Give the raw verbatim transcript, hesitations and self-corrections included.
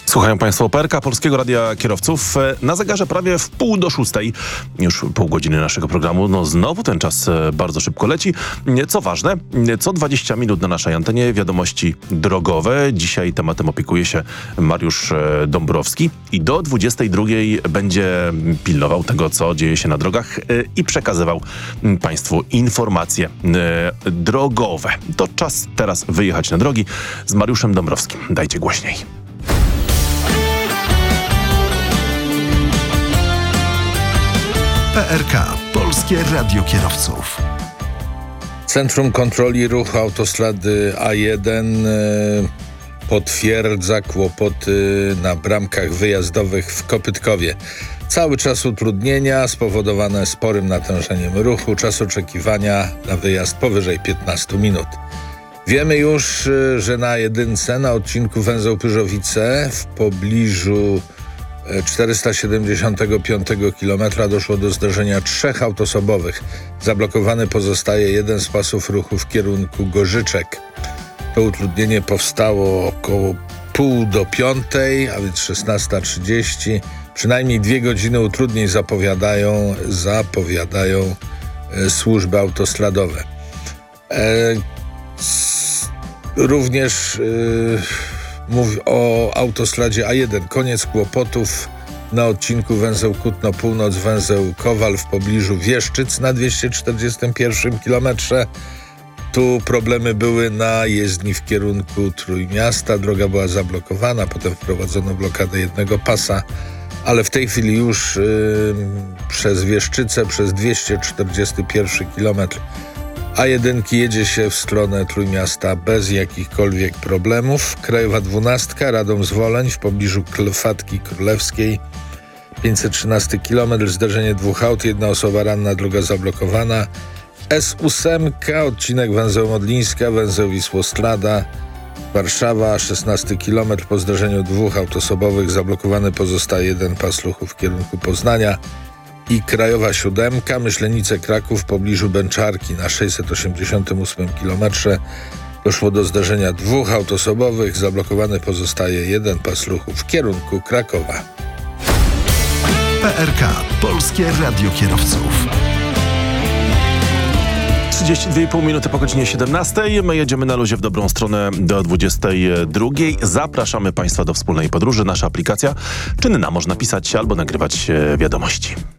Słuchają Państwo P R K, Polskiego Radia Kierowców. Na zegarze prawie w pół do szóstej. Już pół godziny naszego programu. No znowu ten czas bardzo szybko leci. Co ważne, co dwadzieścia minut na naszej antenie wiadomości drogowe. Dzisiaj tematem opiekuje się Mariusz Dąbrowski i do dwudziestej drugiej będzie pilnował tego, co dzieje się na drogach i przekazywał Państwu informacje drogowe. To czas teraz wyjechać na drogi z Mariuszem Dąbrowskim. Dajcie głośniej. P R K, Polskie Radio Kierowców. Centrum Kontroli Ruchu Autostrady A jeden e, potwierdza kłopoty na bramkach wyjazdowych w Kopytkowie. Cały czas utrudnienia spowodowane sporym natężeniem ruchu, czas oczekiwania na wyjazd powyżej piętnaście minut. Wiemy już, e, że na jedynce na odcinku węzeł Pyrzowice w pobliżu czterysta siedemdziesiątego piątego kilometra doszło do zdarzenia trzech autosobowych. Zablokowany pozostaje jeden z pasów ruchu w kierunku Gorzyczek. To utrudnienie powstało około pół do piątej, a więc szesnasta trzydzieści. Przynajmniej dwie godziny utrudnień zapowiadają, zapowiadają e, służby autostradowe. E, s, również... E, Mówi o autostradzie A jeden. Koniec kłopotów na odcinku węzeł Kutno Północ, węzeł Kowal w pobliżu Wieszczyc na dwieście czterdziestym pierwszym kilometrze. Tu problemy były na jezdni w kierunku Trójmiasta. Droga była zablokowana, potem wprowadzono blokadę jednego pasa, ale w tej chwili już yy, przez Wieszczycę, przez dwieście czterdziesty pierwszy kilometr A jeden jedzie się w stronę Trójmiasta bez jakichkolwiek problemów. Krajowa dwunastka, Radom-Zwoleń w pobliżu Fatki Królewskiej, pięćset trzynasty kilometr, zdarzenie dwóch aut, jedna osoba ranna, droga zablokowana. S osiem, odcinek węzeł Modlińska, węzeł Wisłostrada, Warszawa, szesnasty kilometr, po zdarzeniu dwóch autosobowych zablokowany pozostaje jeden pas ruchu w kierunku Poznania. I Krajowa siódemka, Myślenice Kraków w pobliżu Bęczarki na sześćset osiemdziesiątym ósmym kilometrze doszło do zdarzenia dwóch autosobowych, zablokowany pozostaje jeden pas ruchu w kierunku Krakowa. P R K, Polskie Radio Kierowców. trzydzieści dwie i pół minuty po godzinie siedemnastej. My jedziemy na luzie w dobrą stronę do dwudziestej drugiej. Zapraszamy Państwa do wspólnej podróży. Nasza aplikacja czynna, można pisać albo nagrywać wiadomości.